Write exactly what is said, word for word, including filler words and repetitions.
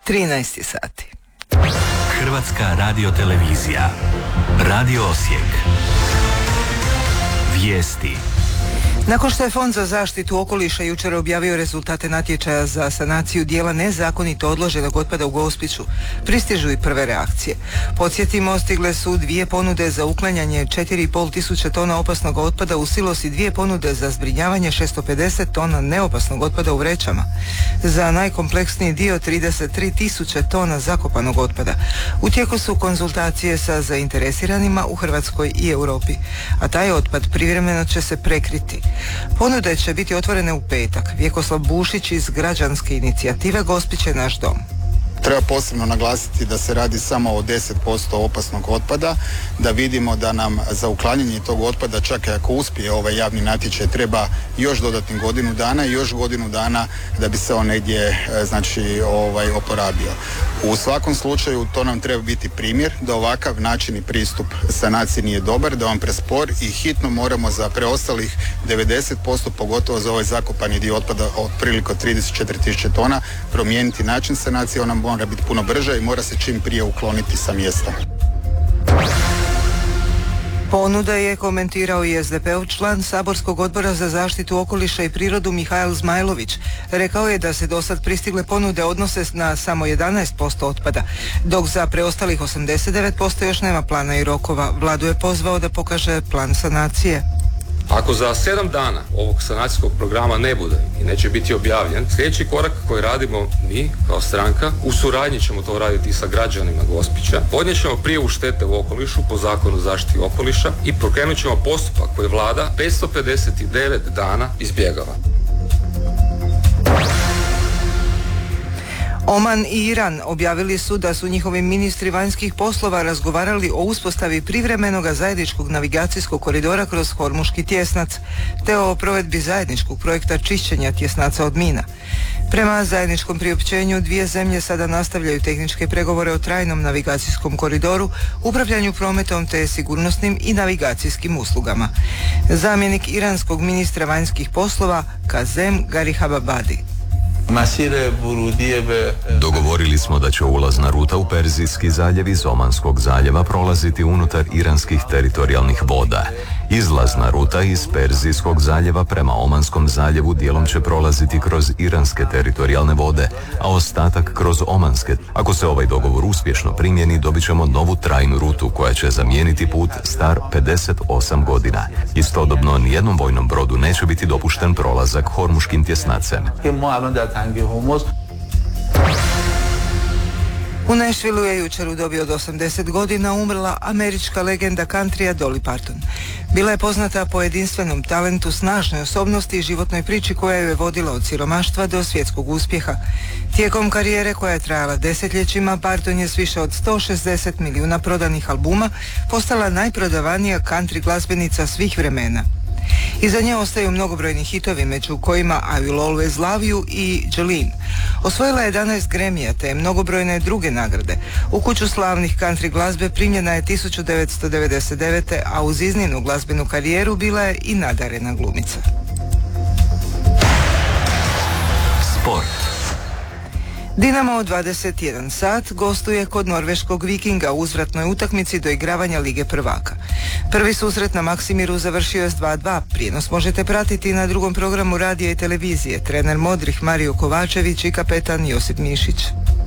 trinaest sati. Hrvatska radiotelevizija. Radio Osijek. Vijesti. Nakon što je Fond za zaštitu okoliša jučer objavio rezultate natječaja za sanaciju dijela nezakonito odloženog otpada u Gospiću, pristižu i prve reakcije. Podsjetimo, stigle su dvije ponude za uklanjanje četiri i pol tisuće tona opasnog otpada u silos i dvije ponude za zbrinjavanje šesto pedeset tona neopasnog otpada u vrećama. Za najkompleksniji dio trideset tri tisuće tona zakopanog otpada. U tijeku su konzultacije sa zainteresiranima u Hrvatskoj i Europi, a taj otpad privremeno će se prekriti. Ponude će biti otvorene u petak. Vjekoslav Bušić iz građanske inicijative Gospić je naš dom. Treba posebno naglasiti da se radi samo o deset posto opasnog otpada, da vidimo da nam za uklanjanje tog otpada, čak i ako uspije ovaj javni natječaj, treba još dodatnih godinu dana i još godinu dana da bi se on negdje znači, ovaj, oporabio. U svakom slučaju to nam treba biti primjer da ovakav način i pristup sanaciji nije dobar, da on prespor i hitno moramo za preostalih devedeset posto, pogotovo za ovaj zakopani dio otpada otprilike trideset četiri tisuće tona, promijeniti način sanacije. Ona mora biti puno brža i mora se čim prije ukloniti sa mjesta. Ponuda je komentirao i es de pe ov član Saborskog odbora za zaštitu okoliša i prirodu Mihail Zmajlović. Rekao je da se do sad pristigle ponude odnose na samo jedanaest posto otpada, dok za preostalih osamdeset devet posto još nema plana i rokova. Vladu je pozvao da pokaže plan sanacije. Ako za sedam dana ovog sanacijskog programa ne bude i neće biti objavljen, sljedeći korak koji radimo mi kao stranka, u suradnji ćemo to raditi i sa građanima Gospića, podnijet ćemo prijavu štete u okolišu po zakonu o zaštiti okoliša i pokrenut ćemo postupak koji Vlada petsto pedeset devet dana izbjegava. Oman i Iran objavili su da su njihovi ministri vanjskih poslova razgovarali o uspostavi privremenog zajedničkog navigacijskog koridora kroz Hormuški tjesnac, te o provedbi zajedničkog projekta čišćenja tjesnaca od mina. Prema zajedničkom priopćenju, dvije zemlje sada nastavljaju tehničke pregovore o trajnom navigacijskom koridoru, upravljanju prometom te sigurnosnim i navigacijskim uslugama. Zamjenik iranskog ministra vanjskih poslova Kazem Garihababadi. Dogovorili smo da će ulazna ruta u Perzijski zaljev iz Omanskog zaljeva prolaziti unutar iranskih teritorijalnih voda. Izlazna ruta iz Perzijskog zaljeva prema Omanskom zaljevu dijelom će prolaziti kroz iranske teritorijalne vode, a ostatak kroz omanske. Ako se ovaj dogovor uspješno primjeni, dobit ćemo novu trajnu rutu koja će zamijeniti put star pedeset osam godina. Istodobno, nijednom vojnom brodu neće biti dopušten prolazak Hormuškim tjesnacem. U Nashvilleu je jučer u dobi od osamdeset godina umrla američka legenda countrya Dolly Parton. Bila je poznata po jedinstvenom talentu, snažnoj osobnosti i životnoj priči koja ju je vodila od siromaštva do svjetskog uspjeha. Tijekom karijere koja je trajala desetljećima, Parton je s više od sto šezdeset milijuna prodanih albuma postala najprodavanija country glazbenica svih vremena. Iza nje ostaju mnogobrojni hitovi, među kojima I Will Always Love You i Jolene. Osvojila je jedanaest Grammy-a te mnogobrojne druge nagrade. U kuću slavnih country glazbe primljena je tisuću devetsto devedeset devete. a uz iznimnu glazbenu karijeru bila je i nadarena glumica. Sport. Dinamo od dvadeset jedan sat gostuje kod norveškog Vikinga u uzvratnoj utakmici do igravanja Lige prvaka. Prvi susret na Maksimiru završio je s dva dva. Prijenos možete pratiti na drugom programu radija i televizije. Trener Modrih Mario Kovačević i kapetan Josip Mišić.